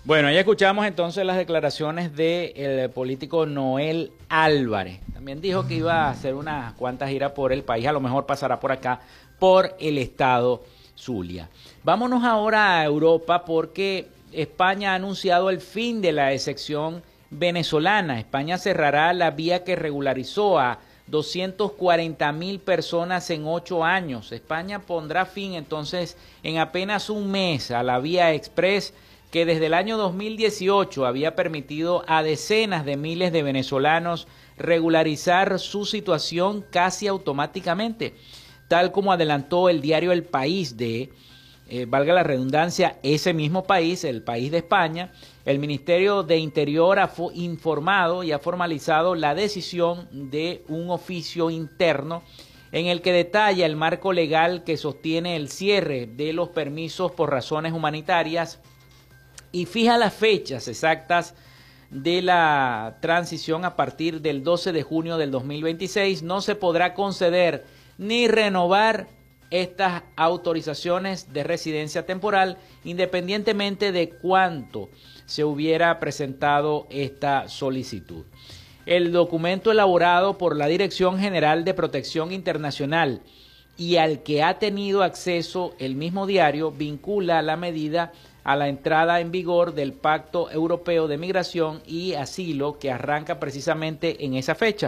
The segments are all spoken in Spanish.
Bueno, ya escuchamos entonces las declaraciones del político Noel Álvarez. También dijo que iba a hacer unas cuantas giras por el país, a lo mejor pasará por acá, por el estado Zulia. Vámonos ahora a Europa porque España ha anunciado el fin de la excepción venezolana. España cerrará la vía que regularizó a 240.000 personas en 8 años. España pondrá fin entonces en apenas un mes a la vía express que desde el año 2018 había permitido a decenas de miles de venezolanos regularizar su situación casi automáticamente, tal como adelantó el diario El País de, valga la redundancia, ese mismo país, el país de España. El Ministerio de Interior ha informado y ha formalizado la decisión de un oficio interno en el que detalla el marco legal que sostiene el cierre de los permisos por razones humanitarias y fija las fechas exactas de la transición. A partir del 12 de junio del 2026 no se podrá conceder ni renovar estas autorizaciones de residencia temporal, independientemente de cuánto se hubiera presentado esta solicitud. El documento elaborado por la Dirección General de Protección Internacional y al que ha tenido acceso el mismo diario vincula la medida a la entrada en vigor del Pacto Europeo de Migración y Asilo, que arranca precisamente en esa fecha.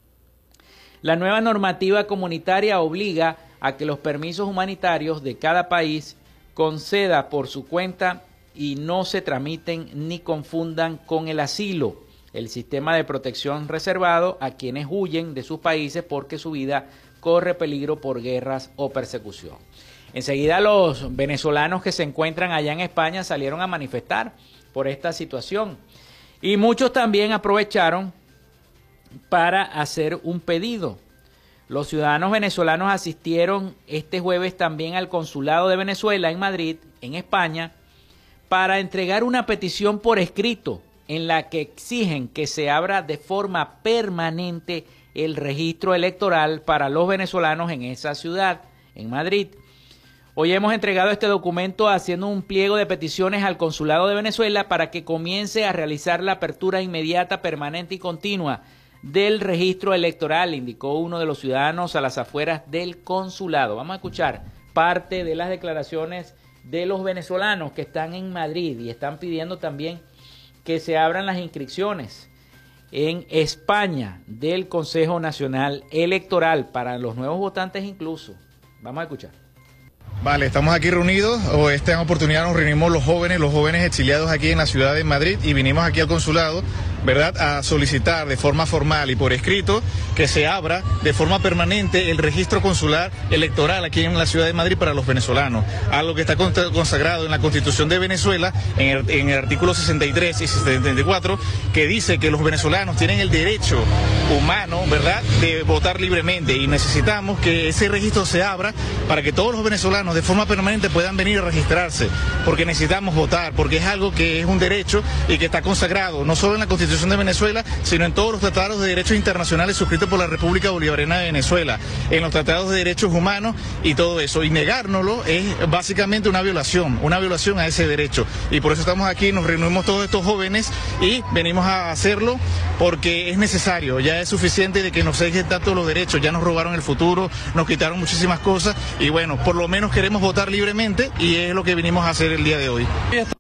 La nueva normativa comunitaria obliga a que los permisos humanitarios de cada país conceda por su cuenta y no se tramiten ni confundan con el asilo, el sistema de protección reservado a quienes huyen de sus países porque su vida corre peligro por guerras o persecución. Enseguida los venezolanos que se encuentran allá en España salieron a manifestar por esta situación y muchos también aprovecharon para hacer un pedido. Los ciudadanos venezolanos asistieron este jueves también al Consulado de Venezuela en Madrid, en España, para entregar una petición por escrito en la que exigen que se abra de forma permanente el registro electoral para los venezolanos en esa ciudad, en Madrid. Hoy hemos entregado este documento haciendo un pliego de peticiones al Consulado de Venezuela para que comience a realizar la apertura inmediata, permanente y continua del registro electoral, indicó uno de los ciudadanos a las afueras del consulado. Vamos a escuchar parte de las declaraciones de los venezolanos que están en Madrid y están pidiendo también que se abran las inscripciones en España del Consejo Nacional Electoral para los nuevos votantes incluso. Vamos a escuchar. Vale, estamos aquí reunidos. Esta oportunidad nos reunimos los jóvenes exiliados aquí en la ciudad de Madrid y vinimos aquí al consulado, ¿verdad?, a solicitar de forma formal y por escrito que se abra de forma permanente el registro consular electoral aquí en la ciudad de Madrid para los venezolanos, algo que está consagrado en la Constitución de Venezuela, en el artículo 63 y 74, que dice que los venezolanos tienen el derecho humano, ¿verdad?, de votar libremente, y necesitamos que ese registro se abra para que todos los venezolanos de forma permanente puedan venir a registrarse, porque necesitamos votar, porque es algo que es un derecho y que está consagrado no solo en la Constitución de Venezuela, sino en todos los tratados de derechos internacionales suscritos por la República Bolivariana de Venezuela, en los tratados de derechos humanos y todo eso, y negárnoslo es básicamente una violación a ese derecho, y por eso estamos aquí, nos reunimos todos estos jóvenes y venimos a hacerlo porque es necesario, ya es suficiente de que nos exigen tanto los derechos, ya nos robaron el futuro, nos quitaron muchísimas cosas y bueno, por lo menos queremos votar libremente y es lo que vinimos a hacer el día de hoy.